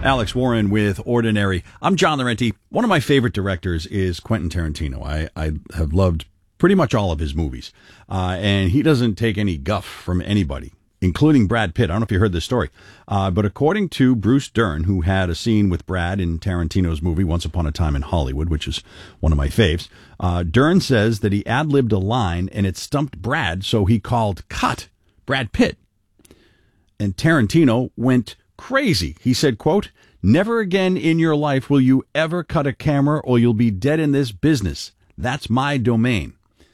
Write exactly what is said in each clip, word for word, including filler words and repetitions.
Alex Warren with Ordinary. I'm John Laurenti. One of my favorite directors is Quentin Tarantino. I, I have loved pretty much all of his movies. Uh, and he doesn't take any guff from anybody, including Brad Pitt. I don't know if you heard this story. Uh, but according to Bruce Dern, who had a scene with Brad in Tarantino's movie Once Upon a Time in Hollywood, which is one of my faves, uh, Dern says that he ad-libbed a line and it stumped Brad, so he called cut Brad Pitt. And Tarantino went crazy. He said, quote, "Never again in your life will you ever cut a camera or you'll be dead in this business. That's my domain."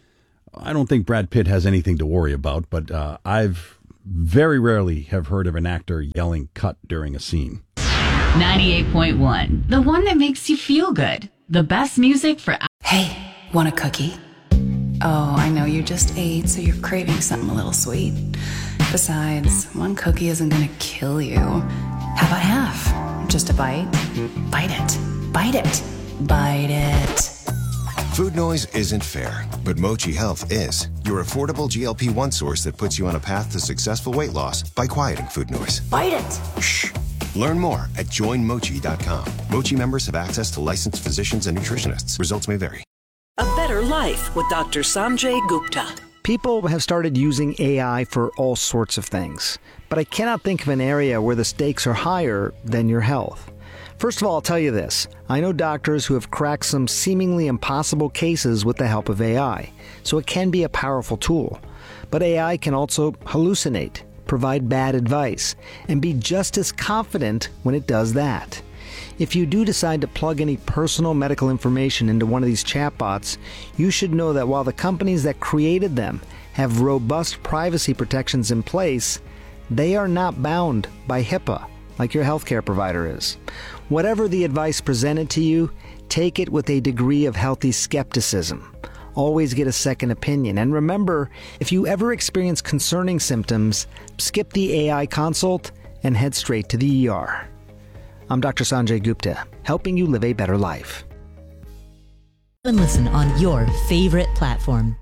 I don't think Brad Pitt has anything to worry about, but uh, I've very rarely have heard of an actor yelling cut during a scene. ninety-eight point one, the one that makes you feel good. The best music for... Hey, want a cookie? Oh, I know you just ate, so you're craving something a little sweet. Besides, one cookie isn't gonna kill you. How about half? Just a bite? Bite it. Bite it. Bite it. Food noise isn't fair, but Mochi Health is. Your affordable G L P one source that puts you on a path to successful weight loss by quieting food noise. Bite it. Shh. Learn more at join mochi dot com. Mochi members have access to licensed physicians and nutritionists. Results may vary. A Better Life with Doctor Sanjay Gupta. People have started using A I for all sorts of things, but I cannot think of an area where the stakes are higher than your health. First of all, I'll tell you this. I know doctors who have cracked some seemingly impossible cases with the help of A I, so it can be a powerful tool. But A I can also hallucinate, provide bad advice, and be just as confident when it does that. If you do decide to plug any personal medical information into one of these chatbots, you should know that while the companies that created them have robust privacy protections in place, they are not bound by HIPAA like your healthcare provider is. Whatever the advice presented to you, take it with a degree of healthy skepticism. Always get a second opinion. And remember, if you ever experience concerning symptoms, skip the A I consult and head straight to the E R. I'm Doctor Sanjay Gupta, helping you live a better life. And listen on your favorite platform.